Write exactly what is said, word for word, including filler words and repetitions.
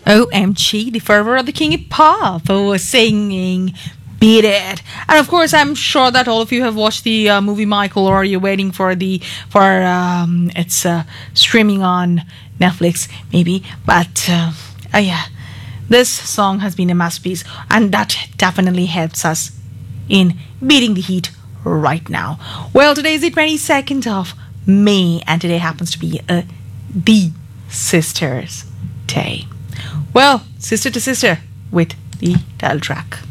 O M G, the fervor of the king of pop who was singing Beat It. And of course, I'm sure that all of you have watched the uh, movie Michael, or you're waiting for the for um, it's uh, streaming on Netflix, maybe. But uh, oh yeah, this song has been a masterpiece, and that definitely helps us in beating the heat right now. Well, today is the twenty-second of May, and today happens to be a the Sisters Day. Well, sister to sister with the title track.